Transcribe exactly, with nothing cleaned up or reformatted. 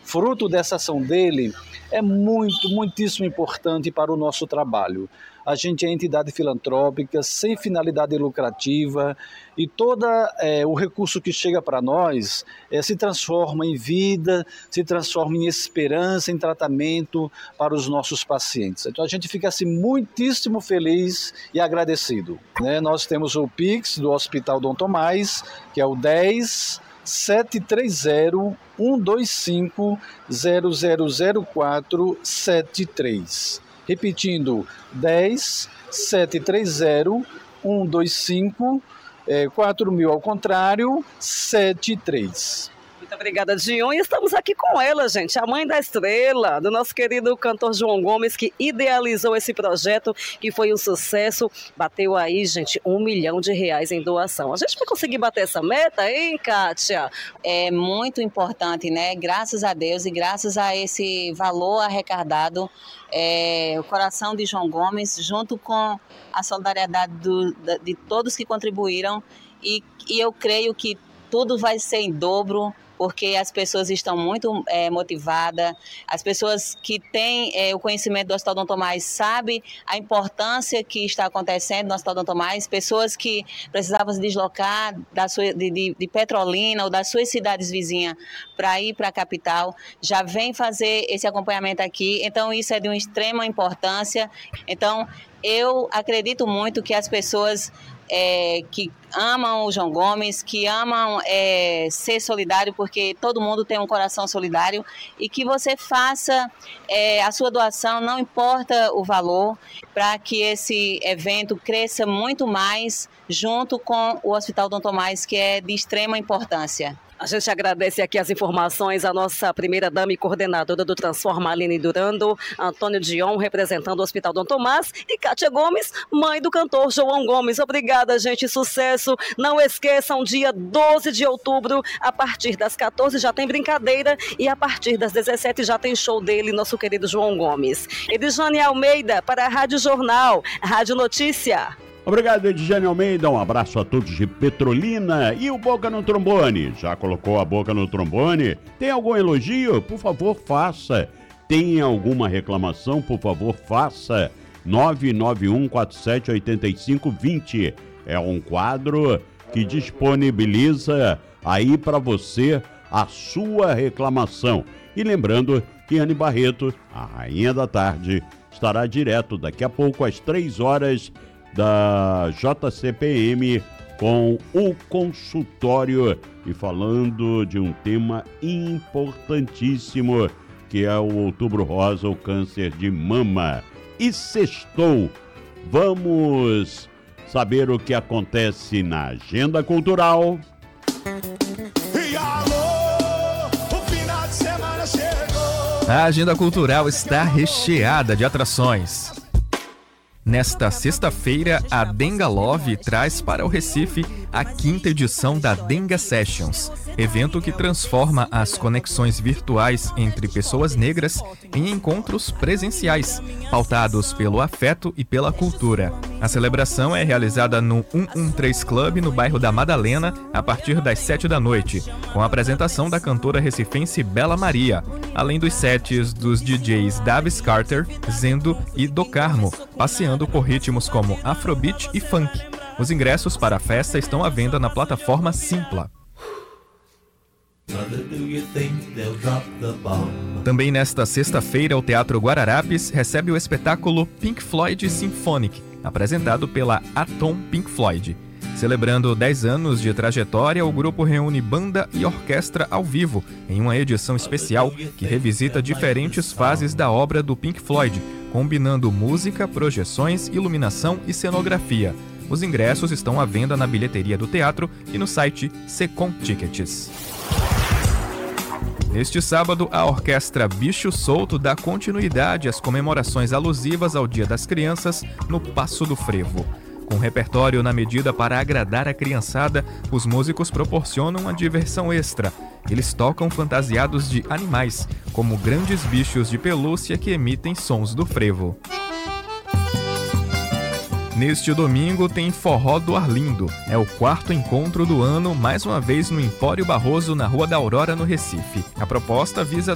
fruto dessa ação dele, é muito, muitíssimo importante para o nosso trabalho. A gente é entidade filantrópica, sem finalidade lucrativa, e todo é, o recurso que chega para nós é, se transforma em vida, se transforma em esperança, em tratamento para os nossos pacientes. Então a gente fica assim, muitíssimo feliz e agradecido, né? Nós temos o Pix do Hospital Dom Tomás, que é o dez, sete três zero, um dois cinco, zero zero zero quatro sete três. Repetindo, dez, sete três zero, um dois cinco, quatro mil ao contrário, sete três. Muito obrigada, Dion. E estamos aqui com ela, gente, a mãe da estrela, do nosso querido cantor João Gomes, que idealizou esse projeto, que foi um sucesso. Bateu aí, gente, um milhão de reais em doação. A gente vai conseguir bater essa meta, hein, Kátia? É muito importante, né? Graças a Deus e graças a esse valor arrecadado, é, o coração de João Gomes, junto com a solidariedade do, de todos que contribuíram, e, e eu creio que tudo vai ser em dobro, porque as pessoas estão muito é, motivadas, as pessoas que têm é, o conhecimento do Hospital Dom Tomás sabem a importância que está acontecendo no Hospital Dom Tomás, pessoas que precisavam se deslocar da sua, de, de, de Petrolina ou das suas cidades vizinhas para ir para a capital, já vem fazer esse acompanhamento aqui, então isso é de uma extrema importância. Então eu acredito muito que as pessoas É, que amam o João Gomes, que amam é, ser solidário, porque todo mundo tem um coração solidário, e que você faça é, a sua doação, não importa o valor, para que esse evento cresça muito mais junto com o Hospital Dom Tomás, que é de extrema importância. A gente agradece aqui as informações à nossa primeira dama e coordenadora do Transforma, Aline Durando, Antônio Dion, representando o Hospital Dom Tomás, e Kátia Gomes, mãe do cantor João Gomes. Obrigada, gente, sucesso. Não esqueçam, dia doze de outubro, a partir das quatorze já tem brincadeira, e a partir das dezessete já tem show dele, nosso querido João Gomes. Edjane Almeida, para a Rádio Jornal, Rádio Notícia. Obrigado, Edjane Almeida, um abraço a todos de Petrolina. E o Boca no Trombone? Já colocou a boca no trombone? Tem algum elogio? Por favor, faça. Tem alguma reclamação? Por favor, faça. nove nove um quatro sete oito cinco dois zero é um quadro que disponibiliza aí para você a sua reclamação. E lembrando que Anne Barreto, a rainha da tarde, estará direto daqui a pouco às três horas da J C P M com o consultório e falando de um tema importantíssimo, que é o Outubro Rosa, o câncer de mama. E sextou, vamos saber o que acontece na agenda cultural. E alô, o final de semana chegou. A agenda cultural está recheada de atrações. Nesta sexta-feira, a Denga Love traz para o Recife a quinta edição da Denga Sessions, evento que transforma as conexões virtuais entre pessoas negras em encontros presenciais, pautados pelo afeto e pela cultura. A celebração é realizada no cento e treze Club, no bairro da Madalena, a partir das sete da noite, com a apresentação da cantora recifense Bela Maria, além dos sets dos D Js Davis Carter, Zendo e Do Carmo, passeando por ritmos como Afrobeat e Funk. Os ingressos para a festa estão à venda na plataforma Simpla. Também nesta sexta-feira, o Teatro Guararapes recebe o espetáculo Pink Floyd Symphonic, apresentado pela Atom Pink Floyd. Celebrando dez anos de trajetória, o grupo reúne banda e orquestra ao vivo em uma edição especial que revisita diferentes fases da obra do Pink Floyd, combinando música, projeções, iluminação e cenografia. Os ingressos estão à venda na bilheteria do teatro e no site Secom Tickets. Neste sábado, a Orquestra Bicho Solto dá continuidade às comemorações alusivas ao Dia das Crianças no Passo do Frevo. Com repertório na medida para agradar a criançada, os músicos proporcionam uma diversão extra. Eles tocam fantasiados de animais, como grandes bichos de pelúcia que emitem sons do frevo. Neste domingo tem Forró do Arlindo. É o quarto encontro do ano, mais uma vez no Empório Barroso, na Rua da Aurora, no Recife. A proposta visa